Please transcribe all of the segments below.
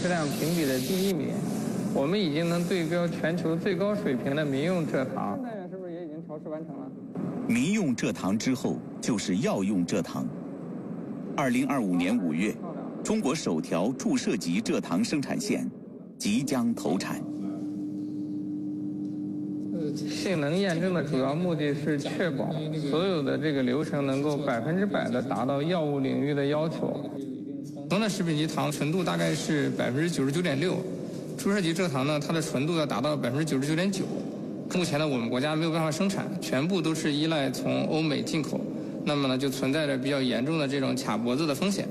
质量评比的第1名，我们已经能对标全球最高水平的民用蔗糖。现在是不是也已经调试完成了？ 民用蔗糖之后就是药用蔗糖。2025年5月，中国首条注射级蔗糖生产线即将投产。 性能验证的主要目的是确保所有的这个流程能够100%的达到药物领域的要求。普通的食品级糖纯度大概是99.6%，注射级蔗糖呢，它的纯度要达到99.9%。目前呢，我们国家没有办法生产，全部都是依赖从欧美进口，那么呢，就存在着比较严重的这种卡脖子的风险。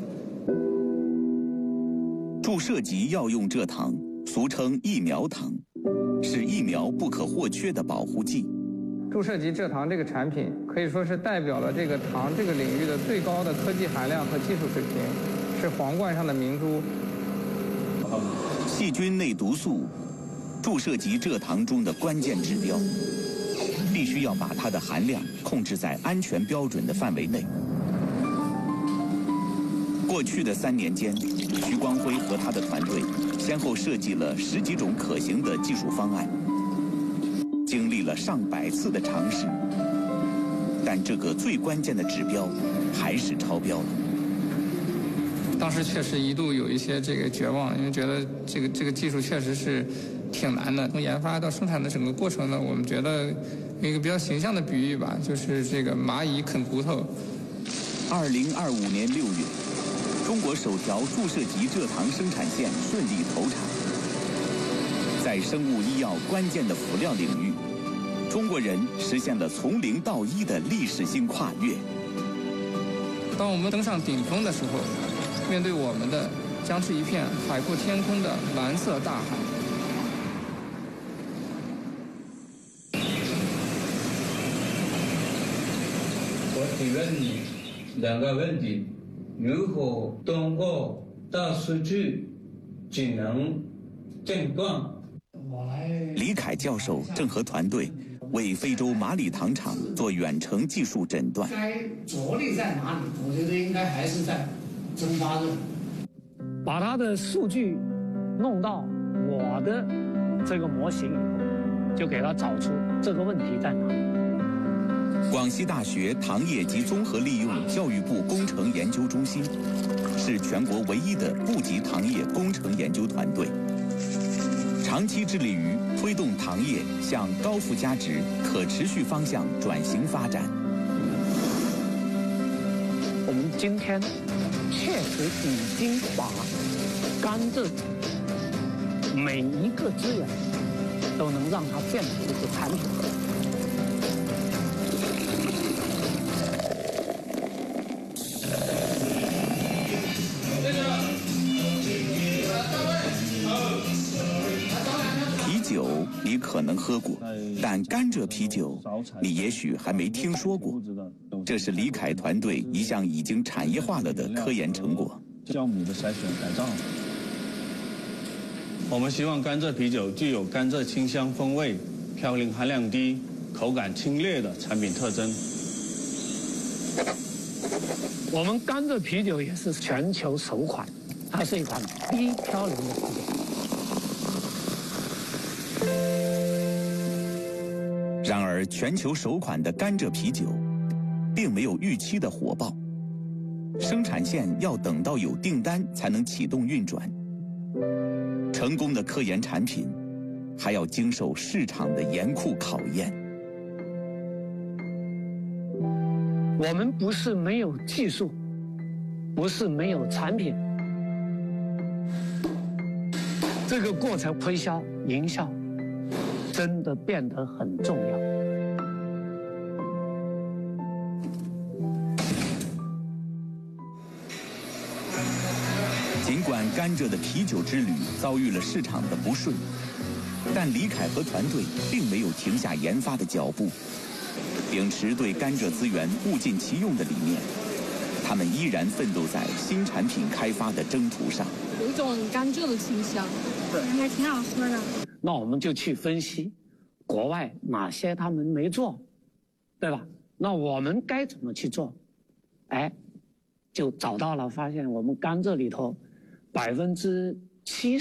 注射级药用蔗糖，俗称疫苗糖，是疫苗不可或缺的保护剂。 注射级蔗糖这个产品可以说是代表了这个糖这个领域的最高的科技含量和技术水平，是皇冠上的明珠。 细菌内毒素，注射级蔗糖中的关键指标，必须要把它的含量控制在安全标准的范围内。过去的3年间，徐光辉和他的团队先后设计了10几种可行的技术方案，经历了上百次的尝试，但这个最关键的指标还是超标了。 当时确实一度有一些这个绝望，因为觉得这个技术确实是挺难的。从研发到生产的整个过程呢，我们觉得一个比较形象的比喻吧，就是这个蚂蚁啃骨头。 2025年6月，中国首条注射级蔗糖生产线顺利投产。在生物医药关键的辅料领域，中国人实现了从0到1的历史性跨越。 当我们登上顶峰的时候，面对我们的将是一片海阔天空的蓝色大海。 我提问你2个问题：如何通过大数据智能诊断？ 李凯教授正和团队为非洲马里糖厂做远程技术诊断。 该着力在哪里？我觉得应该还是在蒸发热，把它的数据弄到我的这个模型以后，就给它找出这个问题在哪。 广西大学糖业及综合利用教育部工程研究中心是全国唯一的部级糖业工程研究团队，长期致力于推动糖业向高附加值、可持续方向转型发展。 我们今天确实已经把甘蔗每一个资源都能让它变成一个产品。 啤酒你可能喝过，但甘蔗啤酒你也许还没听说过。这是李凯团队一项已经产业化了的科研成果。 酵母的筛选改造，我们希望甘蔗啤酒具有甘蔗清香风味、嘌呤含量低、口感清冽的产品特征。 我们甘蔗啤酒也是全球首款，它是一款低嘌呤的啤酒。 然而，全球首款的甘蔗啤酒并没有预期的火爆，生产线要等到有订单才能启动运转。成功的科研产品还要经受市场的严酷考验。 我们不是没有技术，不是没有产品，这个过程推销、营销真的变得很重要。 尽管甘蔗的啤酒之旅遭遇了市场的不顺，但李凯和团队并没有停下研发的脚步。秉持对甘蔗资源物尽其用的理念，他们依然奋斗在新产品开发的征途上。 有一种甘蔗的清香，还挺好喝的。 那我们就去分析国外哪些他们没做，对吧？那我们该怎么去做？哎，就找到了，发现我们甘蔗里头70%。